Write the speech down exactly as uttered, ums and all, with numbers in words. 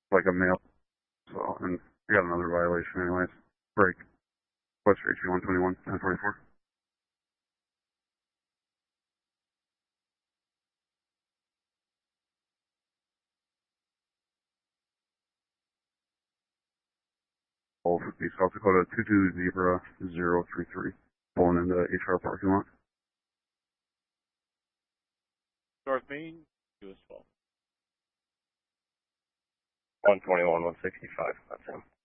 like a male. So, and we got another violation anyways. Break. West H P one twenty-one, ten forty-four. All fifty, South Dakota, two two Zebra zero three three. Pulling into H R parking lot. North Main, U S twelve. one twenty-one, one sixty-five, that's him.